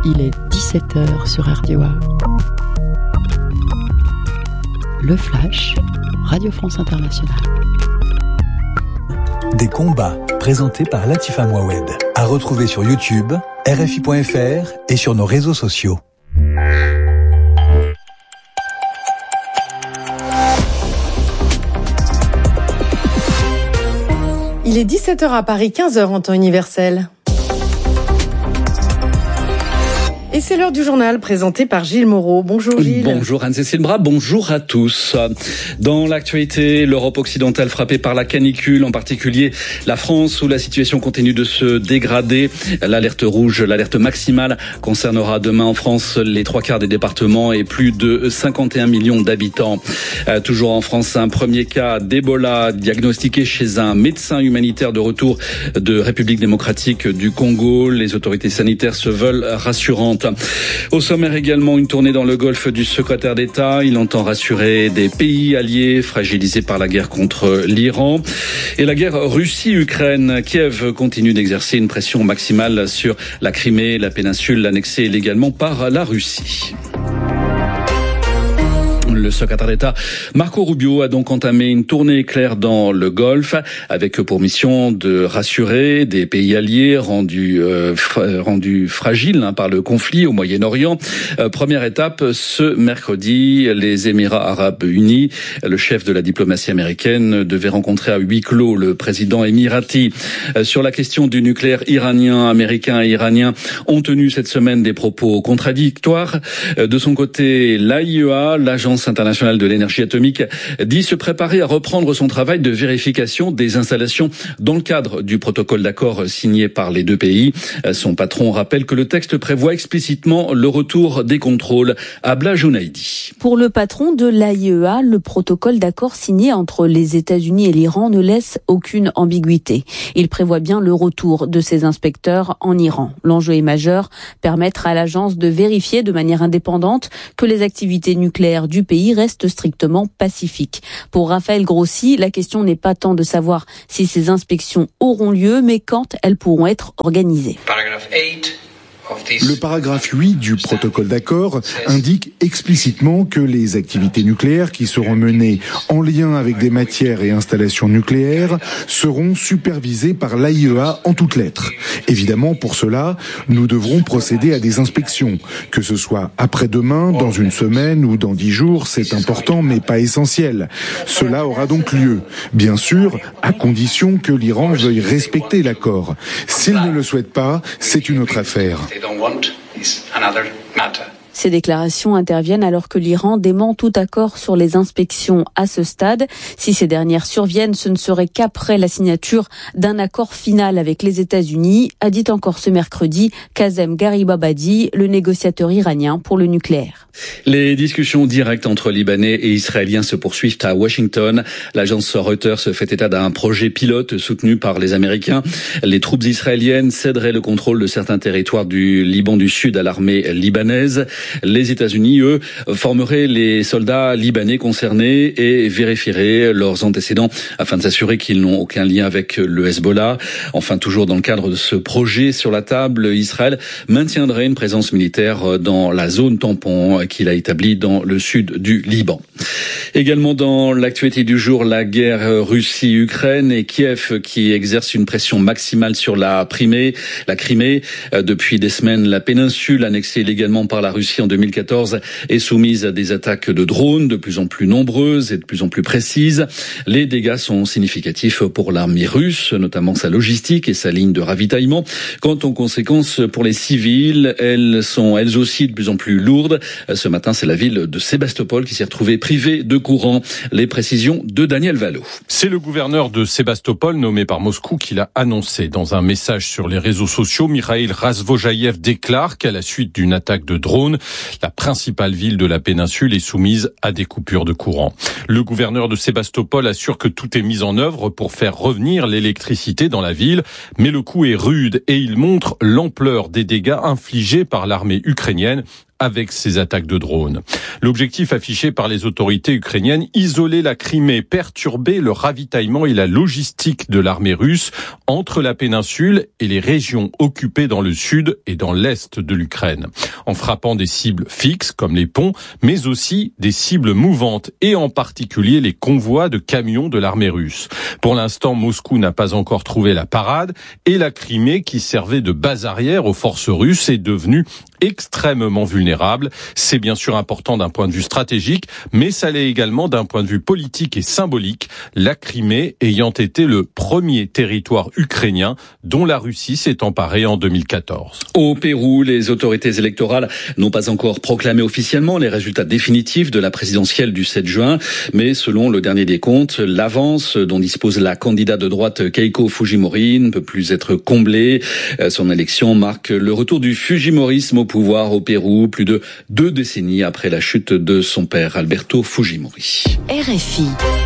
Il est 17h sur RDOA. Le Flash, Radio France Internationale. Des combats présentés par Latifa Mouawed. À retrouver sur YouTube, RFI.fr et sur nos réseaux sociaux. Il est 17h à Paris, 15h en temps universel. Et c'est l'heure du journal présenté par Gilles Moreau. Bonjour Gilles. Bonjour Anne-Cécile Bras, bonjour à tous. Dans l'actualité, l'Europe occidentale frappée par la canicule, en particulier la France où la situation continue de se dégrader. L'alerte rouge, l'alerte maximale concernera demain en France les 3/4 des départements et plus de 51 millions d'habitants. Toujours en France, un premier cas d'Ebola diagnostiqué chez un médecin humanitaire de retour de République démocratique du Congo. Les autorités sanitaires se veulent rassurantes. Au sommaire également, une tournée dans le golfe du secrétaire d'État. Il entend rassurer des pays alliés fragilisés par la guerre contre l'Iran. Et la guerre Russie-Ukraine. Kiev continue d'exercer une pression maximale sur la Crimée, la péninsule annexée illégalement par la Russie. Le secrétaire d'État Marco Rubio a donc entamé une tournée éclair dans le Golfe avec pour mission de rassurer des pays alliés rendus fragiles par le conflit au Moyen-Orient. Première étape, ce mercredi, les Émirats arabes unis. Le chef de la diplomatie américaine devait rencontrer à huis clos le président émirati. Sur la question du nucléaire iranien, américains et iraniens ont tenu cette semaine des propos contradictoires. De son côté, l'AIEA, l'agence internationale de l'énergie atomique, dit se préparer à reprendre son travail de vérification des installations dans le cadre du protocole d'accord signé par les deux pays. Son patron rappelle que le texte prévoit explicitement le retour des contrôles. Abla Jounaidi. Pour le patron de l'AIEA, le protocole d'accord signé entre les États-Unis et l'Iran ne laisse aucune ambiguïté. Il prévoit bien le retour de ces inspecteurs en Iran. L'enjeu est majeur, permettre à l'agence de vérifier de manière indépendante que les activités nucléaires du pays restent strictement pacifiques. Pour Raphaël Grossi, la question n'est pas tant de savoir si ces inspections auront lieu, mais quand elles pourront être organisées. Le paragraphe 8 du protocole d'accord indique explicitement que les activités nucléaires qui seront menées en lien avec des matières et installations nucléaires seront supervisées par l'AIEA en toutes lettres. Évidemment, pour cela, nous devrons procéder à des inspections, que ce soit après-demain, dans une semaine ou dans 10 jours, c'est important mais pas essentiel. Cela aura donc lieu, bien sûr, à condition que l'Iran veuille respecter l'accord. S'il ne le souhaite pas, c'est une autre affaire. Ces déclarations interviennent alors que l'Iran dément tout accord sur les inspections à ce stade. Si ces dernières surviennent, ce ne serait qu'après la signature d'un accord final avec les États-Unis, a dit encore ce mercredi Kazem Garibabadi, le négociateur iranien pour le nucléaire. Les discussions directes entre Libanais et Israéliens se poursuivent à Washington. L'agence Reuters fait état d'un projet pilote soutenu par les Américains. Les troupes israéliennes céderaient le contrôle de certains territoires du Liban du Sud à l'armée libanaise. Les États-Unis, eux, formeraient les soldats libanais concernés et vérifieraient leurs antécédents afin de s'assurer qu'ils n'ont aucun lien avec le Hezbollah. Enfin, toujours dans le cadre de ce projet sur la table, Israël maintiendrait une présence militaire dans la zone tampon qu'il a établie dans le sud du Liban. Également dans l'actualité du jour, la guerre Russie-Ukraine et Kiev qui exerce une pression maximale sur la Crimée. Depuis des semaines, la péninsule annexée illégalement par la Russie en 2014 est soumise à des attaques de drones de plus en plus nombreuses et de plus en plus précises. Les dégâts sont significatifs pour l'armée russe, notamment sa logistique et sa ligne de ravitaillement. Quant aux conséquences pour les civils, elles sont elles aussi de plus en plus lourdes. Ce matin, c'est la ville de Sébastopol qui s'est retrouvée privée de courant. Les précisions de Daniel Valo. C'est le gouverneur de Sébastopol, nommé par Moscou, qui l'a annoncé. Dans un message sur les réseaux sociaux, Mikhail Razvojaïev déclare qu'à la suite d'une attaque de drone, la principale ville de la péninsule est soumise à des coupures de courant. Le gouverneur de Sébastopol assure que tout est mis en œuvre pour faire revenir l'électricité dans la ville, mais le coup est rude et il montre l'ampleur des dégâts infligés par l'armée ukrainienne avec ces attaques de drones. L'objectif affiché par les autorités ukrainiennes, isoler la Crimée, perturber le ravitaillement et la logistique de l'armée russe entre la péninsule et les régions occupées dans le sud et dans l'est de l'Ukraine, en frappant des cibles fixes comme les ponts, mais aussi des cibles mouvantes et en particulier les convois de camions de l'armée russe. Pour l'instant, Moscou n'a pas encore trouvé la parade et la Crimée, qui servait de base arrière aux forces russes, est devenue extrêmement vulnérable. C'est bien sûr important d'un point de vue stratégique, mais ça l'est également d'un point de vue politique et symbolique, la Crimée ayant été le premier territoire ukrainien dont la Russie s'est emparée en 2014. Au Pérou, les autorités électorales n'ont pas encore proclamé officiellement les résultats définitifs de la présidentielle du 7 juin, mais selon le dernier décompte, l'avance dont dispose la candidate de droite Keiko Fujimori ne peut plus être comblée. Son élection marque le retour du fujimorisme au pouvoir au Pérou, plus de 2 décennies après la chute de son père Alberto Fujimori. RFI.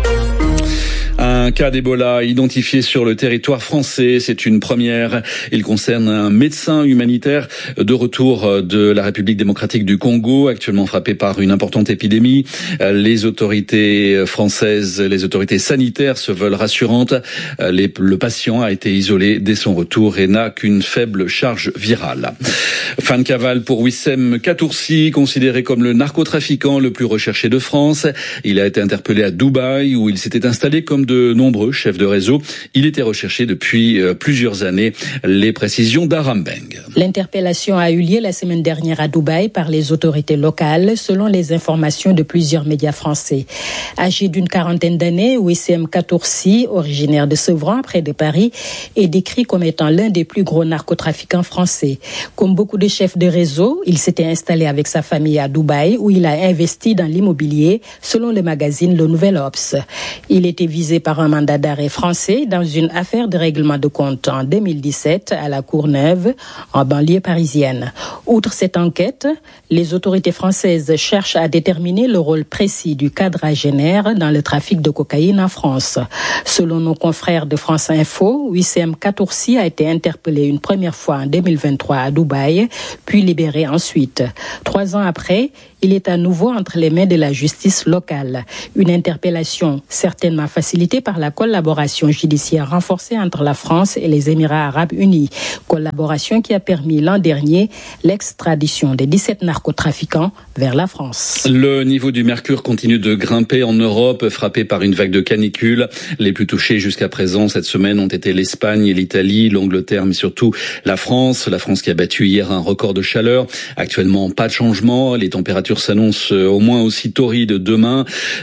Un cas d'Ebola identifié sur le territoire français, c'est une première. Il concerne un médecin humanitaire de retour de la République démocratique du Congo, actuellement frappé par une importante épidémie. Les autorités françaises, les autorités sanitaires se veulent rassurantes. Le patient a été isolé dès son retour et n'a qu'une faible charge virale. Fin de cavale pour Wissem Katoursi, considéré comme le narcotrafiquant le plus recherché de France. Il a été interpellé à Dubaï où il s'était installé comme de nombreux chefs de réseau. Il était recherché depuis plusieurs années. Les précisions d'Aram Beng. L'interpellation a eu lieu la semaine dernière à Dubaï par les autorités locales, selon les informations de plusieurs médias français. Âgé d'une quarantaine d'années, Wissem Katoursi, originaire de Sevran, près de Paris, est décrit comme étant l'un des plus gros narcotrafiquants français. Comme beaucoup de chefs de réseau, il s'était installé avec sa famille à Dubaï, où il a investi dans l'immobilier, selon le magazine Le Nouvel Obs. Il était visé par un mandat d'arrêt français dans une affaire de règlement de compte en 2017 à la Courneuve, en banlieue parisienne. Outre cette enquête, les autorités françaises cherchent à déterminer le rôle précis du quadragénaire dans le trafic de cocaïne en France. Selon nos confrères de France Info, Wissem Katoursi a été interpellé une première fois en 2023 à Dubaï, puis libéré ensuite. 3 ans après, il est à nouveau entre les mains de la justice locale. Une interpellation certainement facilitée par la collaboration judiciaire renforcée entre la France et les Émirats arabes unis. Collaboration qui a permis l'an dernier l'extradition des 17 narcotrafiquants vers la France. Le niveau du mercure continue de grimper en Europe, frappé par une vague de canicule. Les plus touchés jusqu'à présent cette semaine ont été l'Espagne et l'Italie, l'Angleterre, mais surtout la France. La France qui a battu hier un record de chaleur. Actuellement, pas de changement. Les températures s'annoncent au moins aussi torrides demain.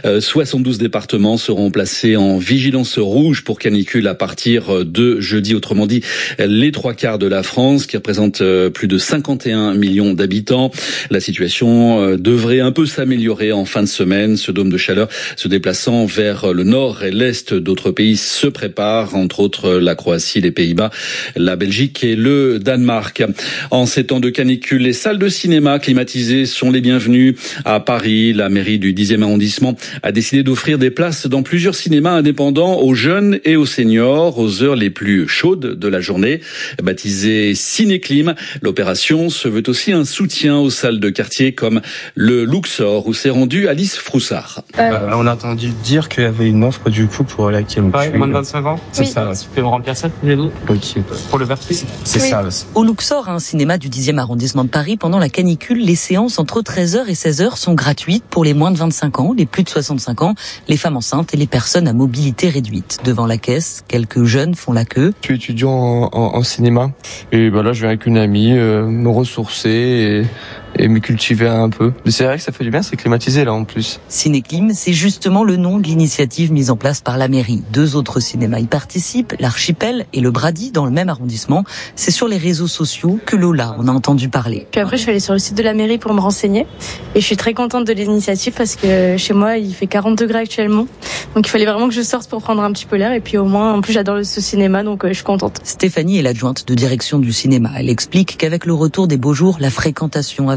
72 départements seront placés en vigilance rouge pour canicule à partir de jeudi. Autrement dit, les 3/4 de la France, qui représente plus de 51 millions d'habitants. La situation devrait un peu s'améliorer en fin de semaine. Ce dôme de chaleur se déplaçant vers le nord et l'est d'autres pays se prépare, entre autres la Croatie, les Pays-Bas, la Belgique et le Danemark. En ces temps de canicule, les salles de cinéma climatisées sont les bienvenues. À Paris, la mairie du 10e arrondissement a décidé d'offrir des places dans plusieurs cinémas indépendants aux jeunes et aux seniors aux heures les plus chaudes de la journée. Baptisée Cinéclim, l'opération se veut aussi un soutien aux salles de quartier comme le Luxor où s'est rendue Alice Froussard. On a entendu dire qu'il y avait une offre du coup pour laquelle moins de 25 ans. C'est ça. Tu peux me remplir ça les deux. Ok. Pour le vertige. C'est ça. Au Luxor, un cinéma du 10e arrondissement de Paris, pendant la canicule, les séances entre 13h et 16h sont gratuites pour les moins de 25 ans, les plus de 65 ans, les femmes enceintes et les personnes à mobilité réduite. Devant la caisse, quelques jeunes font la queue. Je suis étudiant en cinéma et là je viens avec une amie me ressourcer et me cultiver un peu. Mais c'est vrai que ça fait du bien, c'est climatisé là en plus. Cinéclim, c'est justement le nom de l'initiative mise en place par la mairie. 2 autres cinémas y participent, l'Archipel et le Brady dans le même arrondissement. C'est sur les réseaux sociaux que Lola en a entendu parler. Puis après je suis allée sur le site de la mairie pour me renseigner et je suis très contente de l'initiative parce que chez moi il fait 40 degrés actuellement. Donc il fallait vraiment que je sorte pour prendre un petit peu l'air et puis au moins en plus j'adore ce cinéma donc je suis contente. Stéphanie est l'adjointe de direction du cinéma. Elle explique qu'avec le retour des beaux jours, la fréquentation avait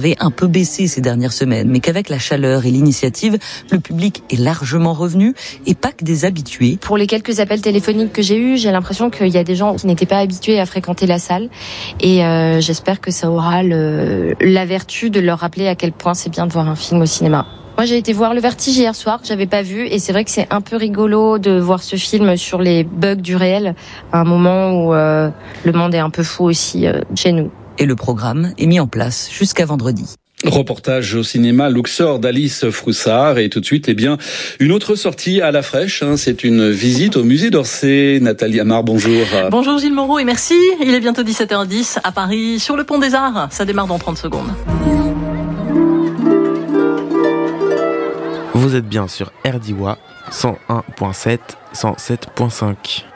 avait un peu baissé ces dernières semaines, mais qu'avec la chaleur et l'initiative, le public est largement revenu et pas que des habitués. Pour les quelques appels téléphoniques que j'ai eus, j'ai l'impression qu'il y a des gens qui n'étaient pas habitués à fréquenter la salle et j'espère que ça aura la vertu de leur rappeler à quel point c'est bien de voir un film au cinéma. Moi, j'ai été voir Le Vertige hier soir, que j'avais pas vu, et c'est vrai que c'est un peu rigolo de voir ce film sur les bugs du réel, à un moment où le monde est un peu fou aussi chez nous. Et le programme est mis en place jusqu'à vendredi. Reportage au cinéma Luxor d'Alice Froussard et tout de suite, une autre sortie à la fraîche. C'est une visite au musée d'Orsay. Nathalie Amar, bonjour. Bonjour Gilles Moreau et merci. Il est bientôt 17h10 à Paris, sur le Pont des Arts. Ça démarre dans 30 secondes. Vous êtes bien sur RDIWA 101.7, 107.5.